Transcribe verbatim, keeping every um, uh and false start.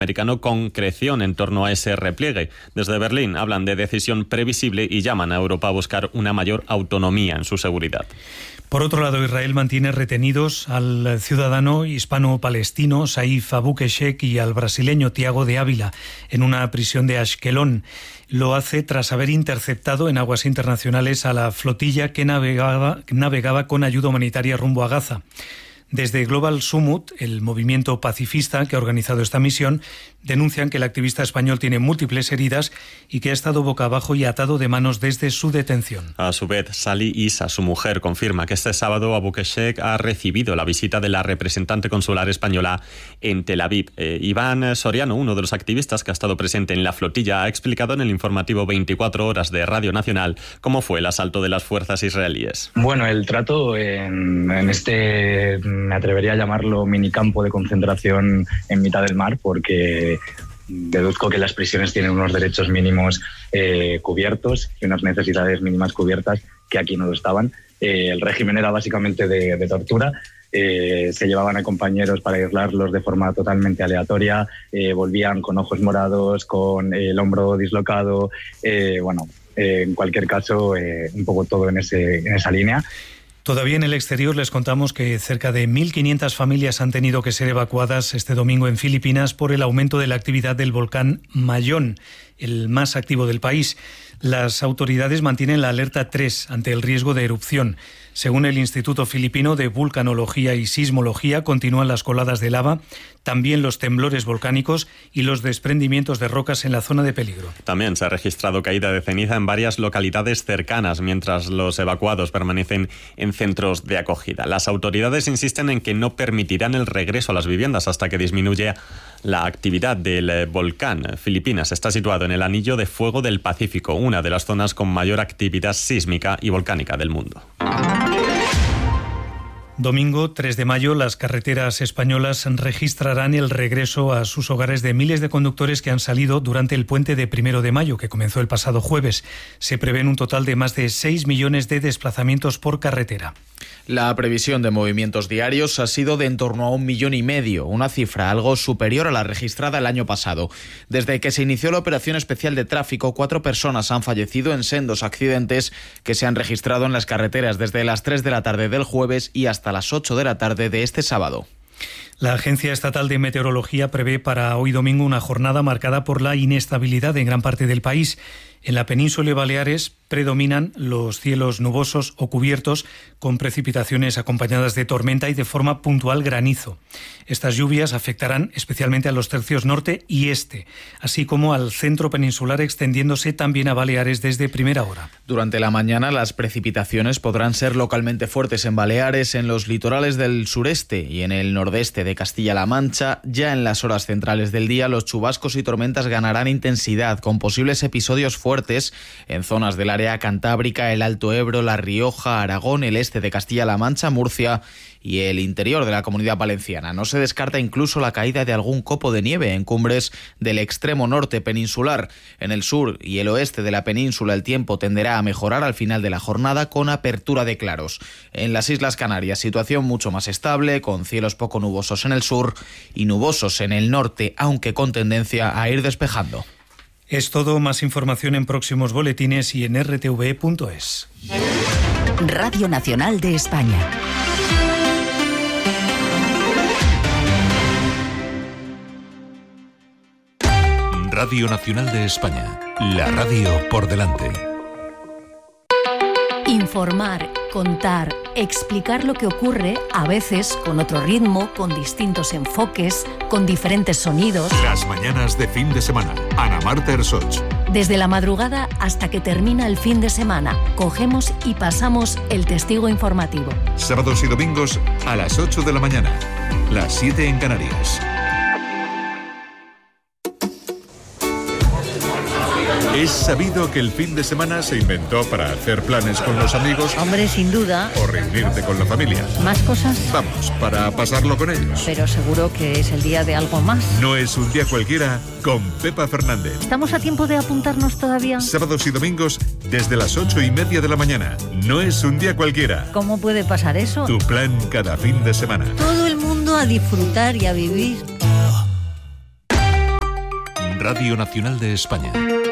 americano concreción en torno a ese repliegue. Desde Berlín hablan de decisión previsible y llaman a Europa a buscar una mayor autonomía en su seguridad. Por otro lado, Israel mantiene retenidos al ciudadano hispano-palestino Saif Abu Keshek y al brasileño Thiago de Ávila en una prisión de Ashkelon. Lo hace tras haber interceptado en aguas internacionales a la flotilla que navegaba, navegaba con ayuda humanitaria rumbo a Gaza. Desde Global Summit, el movimiento pacifista que ha organizado esta misión, denuncian que el activista español tiene múltiples heridas y que ha estado boca abajo y atado de manos desde su detención. A su vez, Sally Issa, su mujer, confirma que este sábado Abu Keshek ha recibido la visita de la representante consular española en Tel Aviv. Eh, Iván Soriano, uno de los activistas que ha estado presente en la flotilla, ha explicado en el informativo veinticuatro horas de Radio Nacional cómo fue el asalto de las fuerzas israelíes. Bueno, el trato en, en este... me atrevería a llamarlo minicampo de concentración en mitad del mar, porque deduzco que las prisiones tienen unos derechos mínimos eh, cubiertos y unas necesidades mínimas cubiertas que aquí no lo estaban. Eh, el régimen era básicamente de, de tortura. Eh, se llevaban a compañeros para aislarlos de forma totalmente aleatoria, eh, volvían con ojos morados, con eh, el hombro dislocado, eh, bueno, eh, en cualquier caso, eh, un poco todo en, ese, en esa línea. Todavía en el exterior les contamos que cerca de mil quinientas familias han tenido que ser evacuadas este domingo en Filipinas por el aumento de la actividad del volcán Mayón, el más activo del país. Las autoridades mantienen la alerta tres ante el riesgo de erupción. Según el Instituto Filipino de Vulcanología y Sismología, continúan las coladas de lava, también los temblores volcánicos y los desprendimientos de rocas en la zona de peligro. También se ha registrado caída de ceniza en varias localidades cercanas, mientras los evacuados permanecen en centros de acogida. Las autoridades insisten en que no permitirán el regreso a las viviendas hasta que disminuya la actividad del volcán. Filipinas está situado en el anillo de fuego del Pacífico, una de las zonas con mayor actividad sísmica y volcánica del mundo. Domingo tres de mayo, las carreteras españolas registrarán el regreso a sus hogares de miles de conductores que han salido durante el puente de primero de mayo, que comenzó el pasado jueves. Se prevén un total de más de seis millones de desplazamientos por carretera. La previsión de movimientos diarios ha sido de en torno a un millón y medio, una cifra algo superior a la registrada el año pasado. Desde que se inició la operación especial de tráfico, cuatro personas han fallecido en sendos accidentes que se han registrado en las carreteras desde las tres de la tarde del jueves y hasta las ocho de la tarde de este sábado. La Agencia Estatal de Meteorología prevé para hoy domingo una jornada marcada por la inestabilidad en gran parte del país. En la península y Baleares predominan los cielos nubosos o cubiertos con precipitaciones acompañadas de tormenta y de forma puntual granizo. Estas lluvias afectarán especialmente a los tercios norte y este, así como al centro peninsular, extendiéndose también a Baleares desde primera hora. Durante la mañana las precipitaciones podrán ser localmente fuertes en Baleares, en los litorales del sureste y en el nordeste de Castilla-La Mancha. Ya en las horas centrales del día los chubascos y tormentas ganarán intensidad, con posibles episodios fuertes fuertes en zonas del área cantábrica, el Alto Ebro, La Rioja, Aragón, el este de Castilla-La Mancha, Murcia y el interior de la Comunidad Valenciana. No se descarta incluso la caída de algún copo de nieve en cumbres del extremo norte peninsular. En el sur y el oeste de la península el tiempo tenderá a mejorar al final de la jornada con apertura de claros. En las Islas Canarias, situación mucho más estable, con cielos poco nubosos en el sur y nubosos en el norte, aunque con tendencia a ir despejando. Es todo. Más información en próximos boletines y en r t v punto es. Radio Nacional de España. Radio Nacional de España. La radio por delante. Informar, contar, explicar lo que ocurre, a veces con otro ritmo, con distintos enfoques, con diferentes sonidos. Las mañanas de fin de semana. Ana Marta Ersoch. Desde la madrugada hasta que termina el fin de semana, cogemos y pasamos el testigo informativo. Sábados y domingos a las ocho de la mañana, las siete en Canarias. Es sabido que el fin de semana se inventó para hacer planes con los amigos. Hombre, sin duda. O reunirte con la familia. ¿Más cosas? Vamos, para pasarlo con ellos. Pero seguro que es el día de algo más. No es un día cualquiera con Pepa Fernández. ¿Estamos a tiempo de apuntarnos todavía? Sábados y domingos desde las ocho y media de la mañana. No es un día cualquiera. ¿Cómo puede pasar eso? Tu plan cada fin de semana. Todo el mundo a disfrutar y a vivir. Radio Nacional de España.